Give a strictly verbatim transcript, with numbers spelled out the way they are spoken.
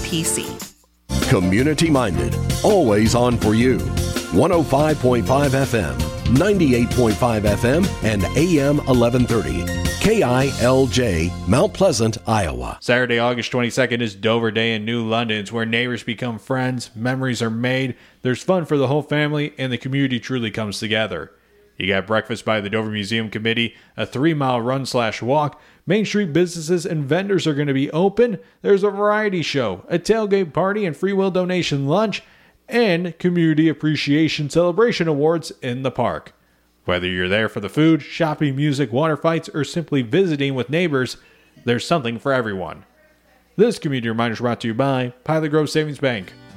P C. Community-minded, always on for you. one oh five point five F M, ninety-eight point five F M, and A M eleven thirty. K I L J, Mount Pleasant, Iowa. Saturday, August twenty-second is Dover Day in New London. It's where neighbors become friends, memories are made, there's fun for the whole family, and the community truly comes together. You got breakfast by the Dover Museum Committee, a three-mile run slash walk. Main Street businesses and vendors are going to be open. There's a variety show, a tailgate party, and free will donation lunch, and Community Appreciation Celebration Awards in the park. Whether you're there for the food, shopping, music, water fights, or simply visiting with neighbors, there's something for everyone. This community reminder is brought to you by Pilot Grove Savings Bank.